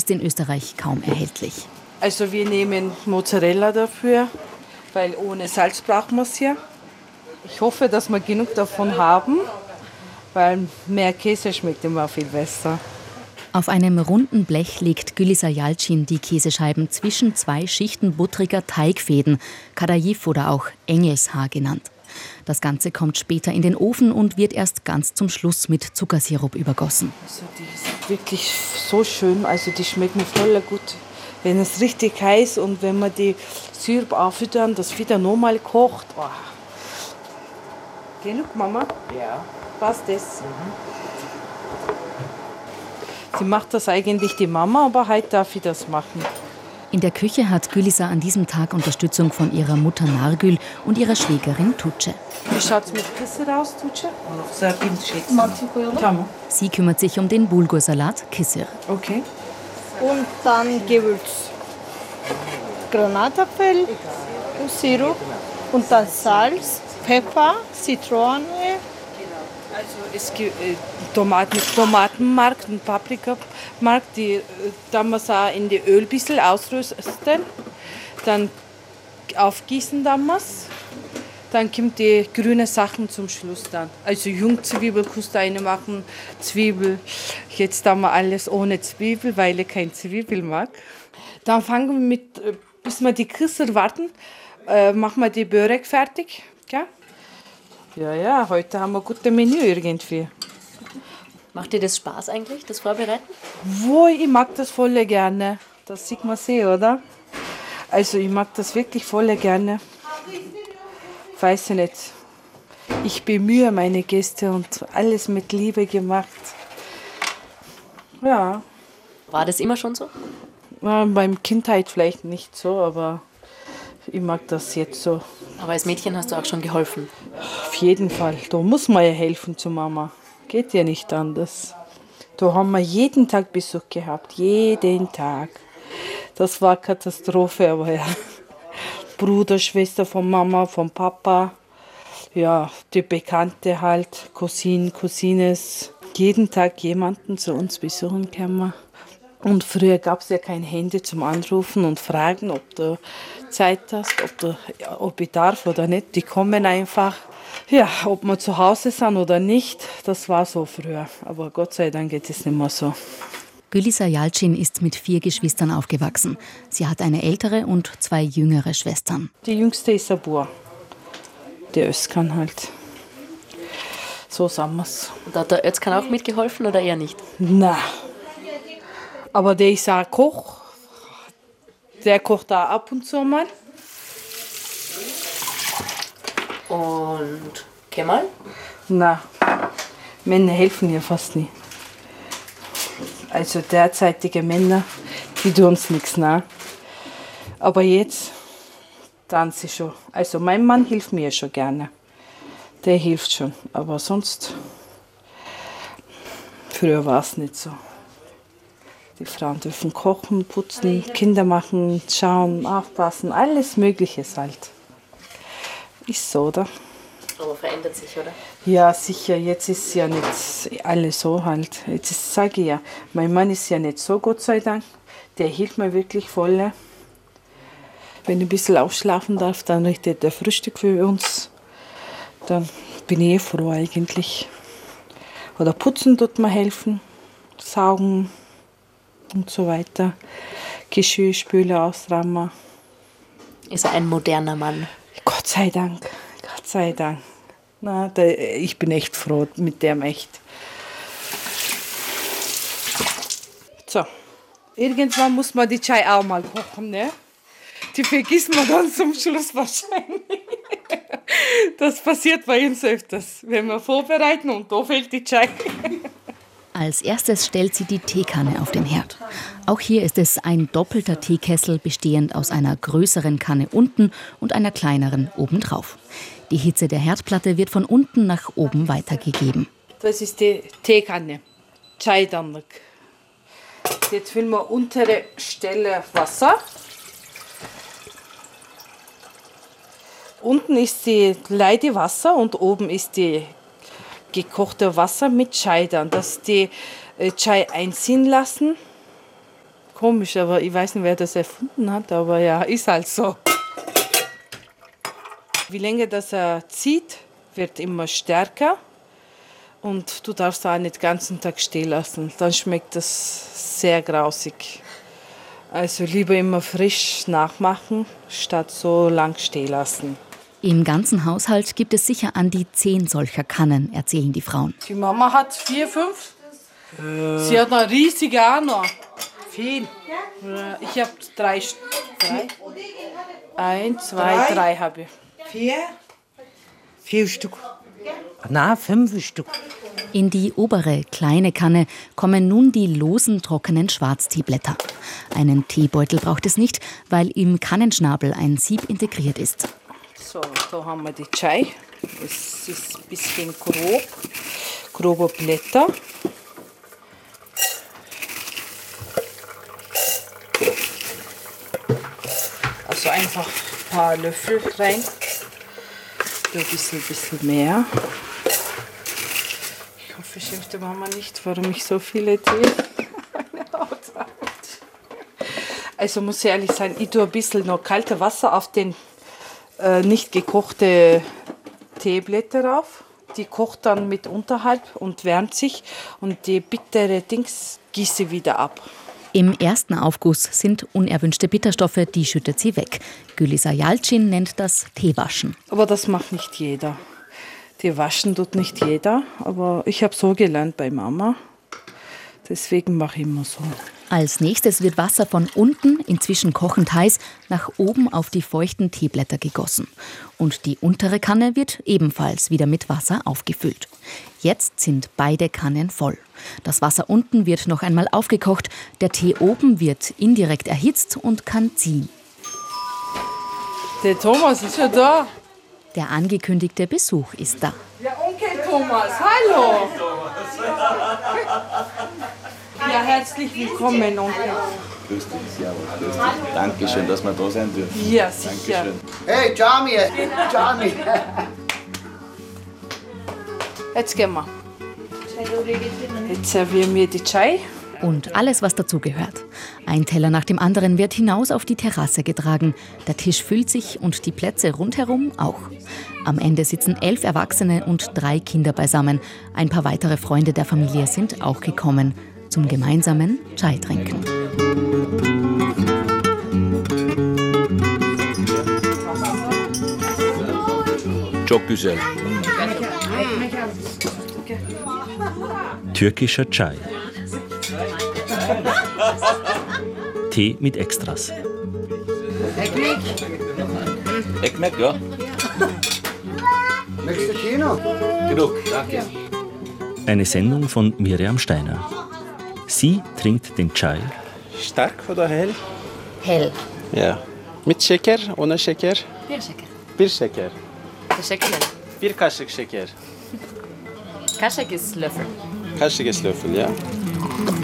ist in Österreich kaum erhältlich. Also wir nehmen Mozzarella dafür, weil ohne Salz braucht man es ja. Ich hoffe, dass wir genug davon haben, weil mehr Käse schmeckt immer viel besser. Auf einem runden Blech legt Gülisa Yalcin die Käsescheiben zwischen 2 Schichten buttriger Teigfäden, Kadayif oder auch Engelshaar genannt. Das Ganze kommt später in den Ofen und wird erst ganz zum Schluss mit Zuckersirup übergossen. Also die ist wirklich so schön, also die schmecken voll gut. Wenn es richtig heiß und wenn man die Sirup auffüttern, das wieder nochmal kocht. Oh. Genug, Mama? Ja. Passt das? Sie macht das eigentlich die Mama, aber heute darf ich das machen. In der Küche hat Gülisa an diesem Tag Unterstützung von ihrer Mutter Nargül und ihrer Schwägerin Tuce. Wie schaut es mit Kissir aus, Tuce? Sie kümmert sich um den Bulgursalat Kissir. Okay. Und dann Gewürz. Granatapfel und Sirup und dann Salz, Pfeffer, Zitrone. Also es gibt Tomatenmark und Paprikamark, die damals auch in die Öl ein bisschen ausrösten, dann aufgießen damals, dann kommt die grüne Sachen zum Schluss dann. Also Jungzwiebel kannst du eine machen, Zwiebel, jetzt haben wir alles ohne Zwiebel, weil ich keine Zwiebel mag. Dann fangen wir mit, bis wir die Kissel warten, machen wir die Börek fertig, gell? Ja, heute haben wir ein gutes Menü irgendwie. Macht dir das Spaß eigentlich, das Vorbereiten? Ich mag das voll gerne. Das sieht man sehr, oder? Also ich mag das wirklich voll gerne. Weiß ich nicht. Ich bemühe meine Gäste und alles mit Liebe gemacht. Ja. War das immer schon so? Ja, beim Kindheit vielleicht nicht so, aber ich mag das jetzt so. Aber als Mädchen hast du auch schon geholfen? Auf jeden Fall. Da muss man ja helfen zu Mama. Geht ja nicht anders. Da haben wir jeden Tag Besuch gehabt. Jeden Tag. Das war Katastrophe, aber ja. Bruder, Schwester von Mama, von Papa. Ja, die Bekannte halt. Cousinen, Cousines. Jeden Tag jemanden zu uns besuchen kann. Und früher gab es ja kein Handy zum Anrufen und fragen, ob du Zeit hast, ob ich darf oder nicht. Die kommen einfach, ja, ob wir zu Hause sind oder nicht. Das war so früher. Aber Gott sei Dank geht es nicht mehr so. Gülisa Yalcin ist mit 4 Geschwistern aufgewachsen. Sie hat eine ältere und 2 jüngere Schwestern. Die jüngste ist ein Bub. Der Özkan halt. So sagen wir es. Und hat der Özkan auch mitgeholfen oder eher nicht? Nein. Aber der ist auch Koch. Der kocht da ab und zu mal. Und Kemal? Nein, Männer helfen ja fast nie. Also derzeitige Männer, die tun uns nichts nach. Aber jetzt tun sie schon. Also mein Mann hilft mir schon gerne. Der hilft schon. Aber sonst, früher war es nicht so. Die Frauen dürfen kochen, putzen, Kinder machen, schauen, aufpassen, alles Mögliche halt. Ist so, oder? Aber verändert sich, oder? Ja, sicher. Jetzt ist ja nicht alles so halt. Jetzt sage ich ja, mein Mann ist ja nicht so, Gott sei Dank. Der hilft mir wirklich voll. Wenn ich ein bisschen ausschlafen darf, dann richtet er Frühstück für uns. Dann bin ich froh eigentlich. Oder putzen tut mir helfen, saugen und so weiter. Geschirrspüler ausräumen. Ist er ein moderner Mann? Gott sei Dank, Gott sei Dank. Na, ich bin echt froh mit dem, echt. So, irgendwann muss man die Chai auch mal kochen, ne? Die vergisst man dann zum Schluss wahrscheinlich. Das passiert bei uns öfters, wenn wir vorbereiten und da fehlt die Chai. Als erstes stellt sie die Teekanne auf den Herd. Auch hier ist es ein doppelter Teekessel, bestehend aus einer größeren Kanne unten und einer kleineren obendrauf. Die Hitze der Herdplatte wird von unten nach oben weitergegeben. Das ist die Teekanne, Chai-Dammig. Jetzt füllen wir untere Stelle Wasser. Unten ist die Leide Wasser und oben ist die gekochte Wasser mit Chai dann, dass die Chai einziehen lassen. Komisch, aber ich weiß nicht, wer das erfunden hat, aber ja, ist halt so. Wie länger das er zieht, wird immer stärker und du darfst auch nicht den ganzen Tag stehen lassen. Dann schmeckt das sehr grausig. Also lieber immer frisch nachmachen, statt so lang stehen lassen. Im ganzen Haushalt gibt es sicher an die 10 solcher Kannen, erzählen die Frauen. Die Mama hat 4, 5. Sie hat noch riesige auch noch. Viel. Ich habe 3. 1, 2, 3 habe ich. 4 Stück. Na, 5 Stück. In die obere, kleine Kanne kommen nun die losen, trockenen Schwarzteeblätter. Einen Teebeutel braucht es nicht, weil im Kannenschnabel ein Sieb integriert ist. So, da haben wir die Chai. Es ist ein bisschen grobe Blätter. Also einfach ein paar Löffel rein. So ein bisschen mehr. Ich hoffe, schimpft die Mama nicht, warum ich so viele Tee. Also muss ich ehrlich sein, ich tue ein bisschen noch kaltes Wasser auf den nicht gekochte Teeblätter rauf. Die kocht dann mit unterhalb und wärmt sich und die bittere Dings gieße ich wieder ab. Im ersten Aufguss sind unerwünschte Bitterstoffe, die schüttet sie weg. Gülisa Yalcin nennt das Teewaschen. Aber das macht nicht jeder. Die waschen tut nicht jeder, aber ich habe so gelernt bei Mama. Deswegen mache ich immer so. Als nächstes wird Wasser von unten, inzwischen kochend heiß, nach oben auf die feuchten Teeblätter gegossen. Und die untere Kanne wird ebenfalls wieder mit Wasser aufgefüllt. Jetzt sind beide Kannen voll. Das Wasser unten wird noch einmal aufgekocht, der Tee oben wird indirekt erhitzt und kann ziehen. Der Thomas ist ja da. Der angekündigte Besuch ist da. Ja, Onkel Thomas, hallo. Ja, herzlich willkommen, Onkel. Grüß dich, servus, grüß dich. Dankeschön, dass wir da sein dürfen. Ja, sicher. Dankeschön. Hey, Jamie! Jetzt gehen wir. Jetzt servieren wir die Chai. Und alles, was dazugehört. Ein Teller nach dem anderen wird hinaus auf die Terrasse getragen. Der Tisch füllt sich und die Plätze rundherum auch. Am Ende sitzen 11 Erwachsene und 3 Kinder beisammen. Ein paar weitere Freunde der Familie sind auch gekommen. Zum gemeinsamen Chai trinken. Çok güzel. Türkischer Chai. Tee mit Extras. Ekmek, ja? Möchtest du Kino? Genug, danke. Eine Sendung von Miriam Steiner. Sie trinkt den Chai Stark oder hell? Hell. Ja. Mit Şeker, ohne Şeker? Bir şeker. Bir Şeker. Teşekkürler. Bir kaşık şeker. Kaşık ist Löffel. Kaşık ist Löffel, ja?